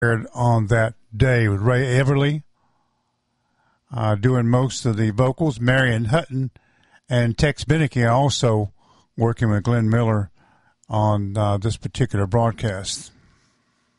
on that day with Ray Everly doing most of the vocals. Marion Hutton and Tex Beneke also working with Glenn Miller on this particular broadcast.